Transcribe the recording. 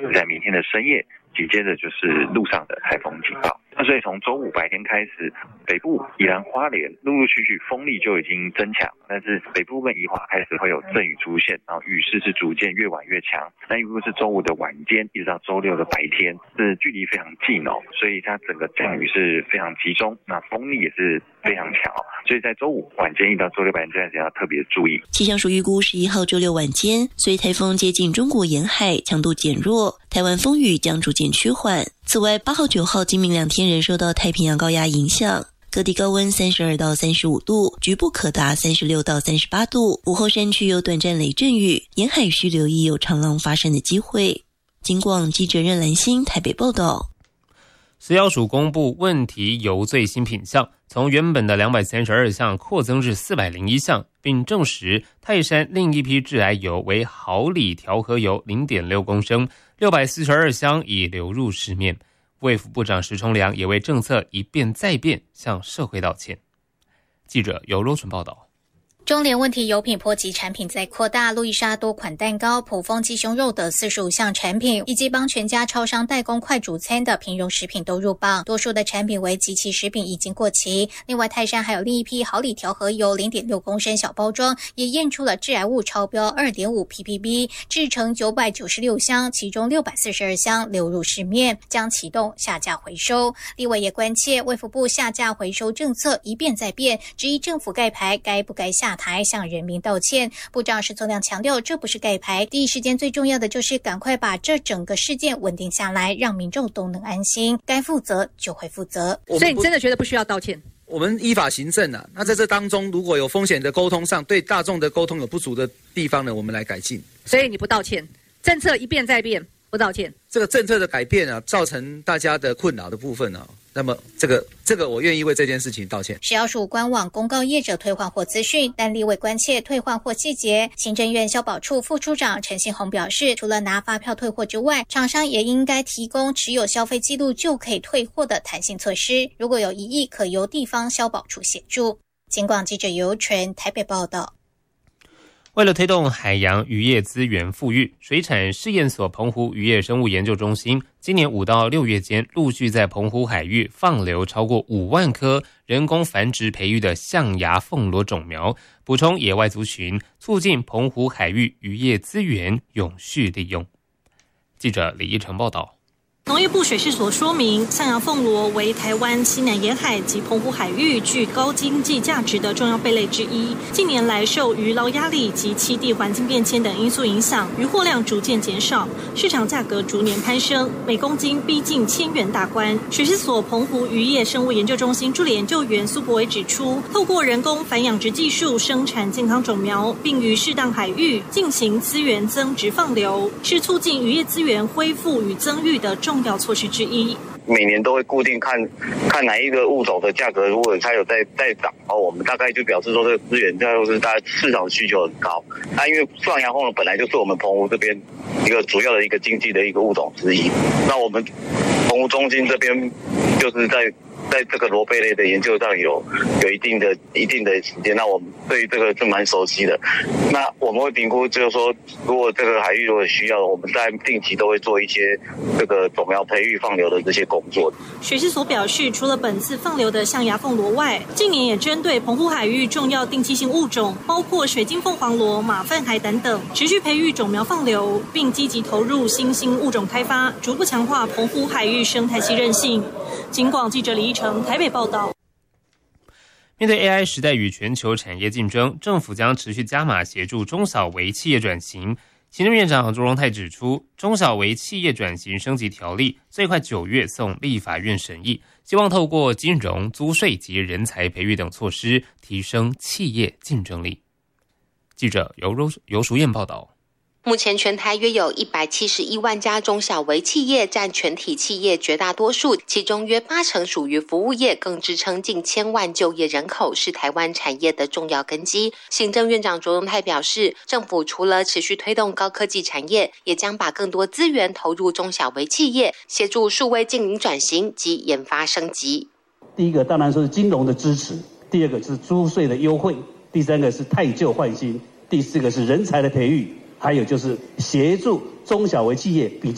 会在明天的深夜，紧接着就是陆上的台风警报。那所以从周五白天开始，北部、宜兰、花莲陆陆续续风力就已经增强，但是北部跟宜花开始会有阵雨出现，然后雨势是逐渐越晚越强。那如果是周五的晚间一直到周六的白天，是距离非常近哦，所以它整个降雨是非常集中，那风力也是非常强哦，所以在周五晚间一到周六白天这段时间要特别注意。 气象署预估11号周六晚间，随台风接近中国沿海，强度减弱，台湾风雨将逐渐趋缓。此外，8号、9号今明两天仍受到太平洋高压影响，各地高温32到35度，局部可达36到38度。午后山区有短暂雷阵雨，沿海需留意有长浪发生的机会。警广记者任兰心台北报道。 食药署公布问题油最新品项，从原本的232项扩增至401项，并证实泰山另一批致癌油为好理调和油 0.6 公升，642箱已流入市面。卫福部长石崇良也为政策一变再变向社会道歉。记者由罗纯报道。 中联问题油品波及产品在扩大，路易莎多款蛋糕、普丰鸡胸肉等45项产品，以及帮全家超商代工快煮餐的平庸食品都入榜，多数的产品为即期食品已经过期。另外，泰山还有另一批好理调和油 0.6 公升小包装，也验出了致癌物超标 2.5 ppb， 制成996箱，其中642箱流入市面，将启动下架回收。立委也关切卫福部下架回收政策一变再变，质疑政府盖牌该不该下台向人民道歉。部长石崇良强调，这不是盖牌，第一时间最重要的就是赶快把这整个事件稳定下来，让民众都能安心，该负责就会负责。 所以你真的觉得不需要道歉？我们依法行政啊，那在这当中如果有风险的沟通上，对大众的沟通有不足的地方呢，我们来改进。 所以你不道歉，政策一变再变，不道歉。 这个政策的改变啊，造成大家的困扰的部分啊，那么这个我愿意为这件事情道歉。 食药署官网公告业者退换货资讯，但立委关切退换货细节。行政院消保处副处长陈信宏表示，除了拿发票退货之外，厂商也应该提供持有消费记录就可以退货的弹性措施，如果有疑义，可由地方消保处协助。警广记者尤纯台北报道。 为了推动海洋渔业资源富裕，水产试验所澎湖渔业生物研究中心今年5到6月间陆续在澎湖海域放流超过5万颗人工繁殖培育的象牙凤螺种苗，补充野外族群，促进澎湖海域渔业资源永续利用。记者李一成报道。 农业部水试所说明，象牙凤螺为台湾西南沿海及澎湖海域具高经济价值的重要贝类之一。近年来，受渔捞压力及栖地环境变迁等因素影响，渔获量逐渐减少，市场价格逐年攀升，每公斤逼近1000元大关。水试所澎湖渔业生物研究中心助理研究员苏博伟指出，透过人工繁养殖技术生产健康种苗，并于适当海域进行资源增值放流，是促进渔业资源恢复与增育的重要措施之一。 每年都会固定看哪一个物种的价格，如果它有在涨，我们大概就表示说这个资源就是大概市场需求很高。那因为象牙凤本来就是我们澎湖这边一个主要的一个经济的一个物种之一，那我们澎湖中心这边就是在这个螺贝类的研究上有一定的时间，那我们对这个是蛮熟悉的。那我们会评估，就是说，如果这个海域如果需要，我们在定期都会做一些这个种苗培育放流的这些工作。 水试所表示，除了本次放流的象牙凤螺外，近年也针对澎湖海域重要定期性物种，包括水晶凤凰螺、马粪海等等，持续培育种苗放流，并积极投入新兴物种开发，逐步强化澎湖海域生态系韧性。警广记者李一成台北报道。 面对 AI 时代与全球产业竞争，政府将持续加码协助中小微企业转型。行政院长卓荣泰指出，中小微企业转型升级条例最快9月送立法院审议，希望透过金融、租税及人才培育等措施，提升企业竞争力。记者尤淑燕报道。 目前全台约有171万家中小微企业，占全体企业绝大多数，其中约80%属于服务业，更支撑近1000万就业人口，是台湾产业的重要根基。行政院长卓荣泰表示，政府除了持续推动高科技产业，也将把更多资源投入中小微企业，协助数位经营转型及研发升级。 第一个当然说是金融的支持，第二个是租税的优惠，第三个是汰旧换新，第四个是人才的培育，还有就是协助中小微企业比较